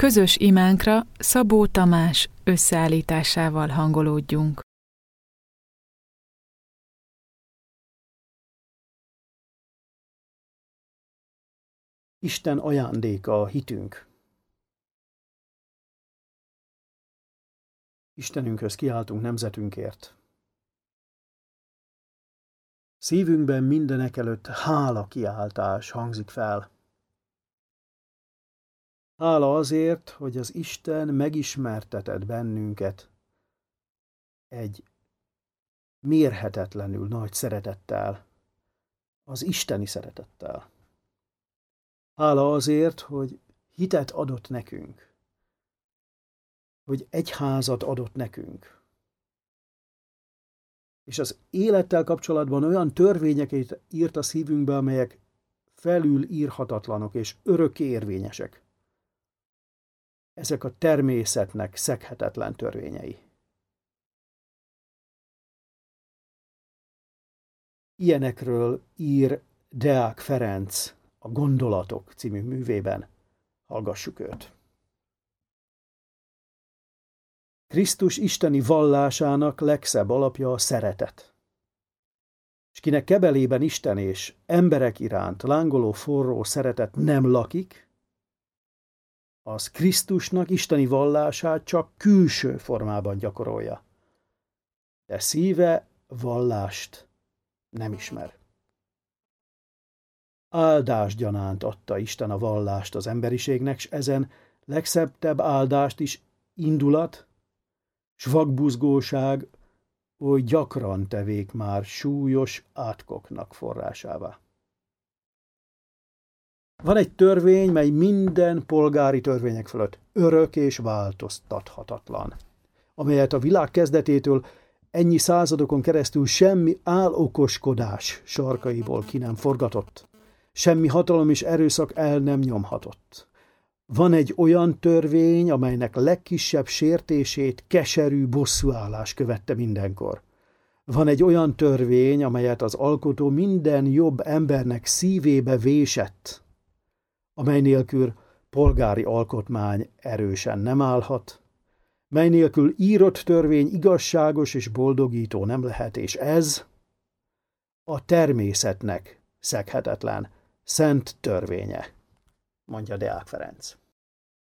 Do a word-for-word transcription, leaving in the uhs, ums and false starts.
Közös imánkra Szabó Tamás összeállításával hangolódjunk. Isten ajándéka a hitünk. Istenünkhöz kiáltunk nemzetünkért. Szívünkben mindenekelőtt hála kiáltás hangzik fel. Hála azért, hogy az Isten megismertetett bennünket egy mérhetetlenül nagy szeretettel, az isteni szeretettel. Hála azért, hogy hitet adott nekünk, hogy egyházat adott nekünk. És az élettel kapcsolatban olyan törvényeket írt a szívünkbe, amelyek felül írhatatlanok és örökké érvényesek. Ezek a természetnek szeghetetlen törvényei. Ilyenekről ír Deák Ferenc a Gondolatok című művében. Hallgassuk őt. Krisztus isteni vallásának legszebb alapja a szeretet. És kinek kebelében Isten és emberek iránt lángoló forró szeretet nem lakik, az Krisztusnak isteni vallását csak külső formában gyakorolja. De szíve vallást nem ismer. Áldás gyanánt adta Isten a vallást az emberiségnek, s ezen legszebbtebb áldást is indulat, s vakbuzgóság oly gyakran tevék már súlyos átkoknak forrásává. Van egy törvény, mely minden polgári törvények fölött örök és változtathatatlan, amelyet a világ kezdetétől ennyi századokon keresztül semmi álokoskodás sarkaiból ki nem forgatott, semmi hatalom és erőszak el nem nyomhatott. Van egy olyan törvény, amelynek legkisebb sértését keserű bosszúállás követte mindenkor. Van egy olyan törvény, amelyet az alkotó minden jobb embernek szívébe vésett, amely nélkül polgári alkotmány erősen nem állhat, mely nélkül írott törvény igazságos és boldogító nem lehet, és ez a természetnek szeghetetlen, szent törvénye, mondja Deák Ferenc.